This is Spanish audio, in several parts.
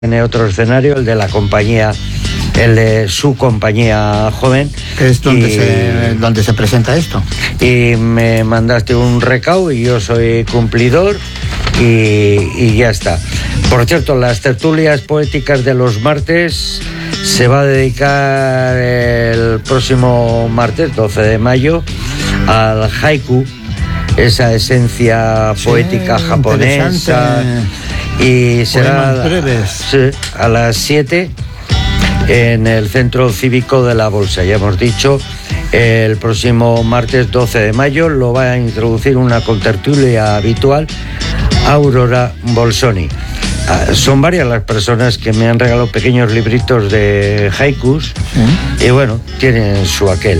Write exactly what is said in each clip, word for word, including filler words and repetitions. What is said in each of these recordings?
Tiene otro escenario, el de la compañía, el de su compañía joven. Es donde, y, se, donde se presenta esto. Y me mandaste un recao y yo soy cumplidor y, y ya está. Por cierto, las tertulias poéticas de los martes se va a dedicar el próximo martes, doce de mayo, al haiku, esa esencia poética sí, japonesa. Y será sí, a las siete en el Centro Cívico de la Bolsa. Ya hemos dicho, el próximo martes doce de mayo lo va a introducir una contertulia habitual, Aurora Bolsoni. Ah, son varias las personas que me han regalado pequeños libritos de haikus, ¿sí? Y bueno, tienen su aquel.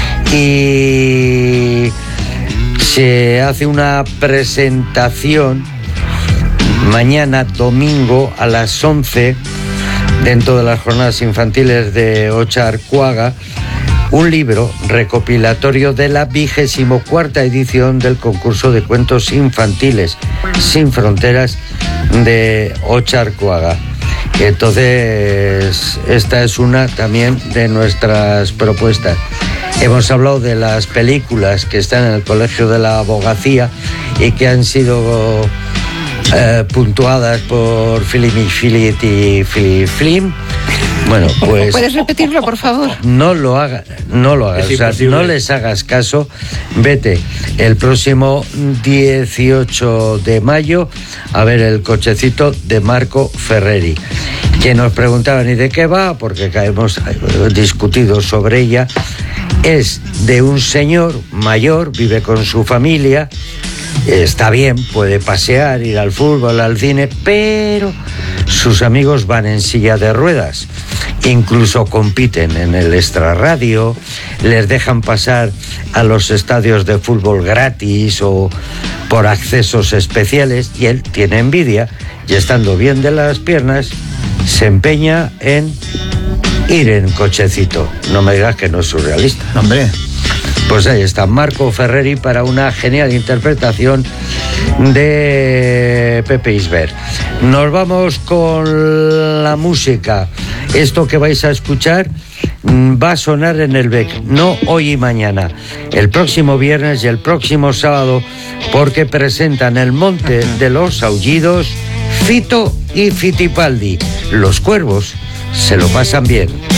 Y se hace una presentación mañana domingo a las once, dentro de las jornadas infantiles de Ocharcoaga, un libro recopilatorio de la vigésimo cuarta edición del concurso de cuentos infantiles Sin Fronteras de Ocharcoaga. Entonces, esta es una también de nuestras propuestas. Hemos hablado de las películas que están en el Colegio de la Abogacía y que han sido Eh, puntuadas por Philip y Philip y Philip Flim. Bueno, pues ¿puedes repetirlo, por favor? No lo hagas, no lo hagas, o sea, no les hagas caso. Vete el próximo dieciocho de mayo a ver El cochecito de Marco Ferreri. Que nos preguntaban, ¿y de qué va? Porque hemos discutido sobre ella. Es de un señor mayor, vive con su familia. Está bien, puede pasear, ir al fútbol, al cine, pero sus amigos van en silla de ruedas. Incluso compiten en el extrarradio, les dejan pasar a los estadios de fútbol gratis o por accesos especiales, y él tiene envidia y, estando bien de las piernas, se empeña en ir en cochecito. No me digas que no es surrealista. Hombre. Pues ahí está, Marco Ferreri, para una genial interpretación de Pepe Isbert. Nos vamos con la música. Esto que vais a escuchar va a sonar en el B E C, no hoy y mañana, el próximo viernes y el próximo sábado, porque presentan El Monte de los Aullidos, Fito y Fitipaldi. Los cuervos se lo pasan bien.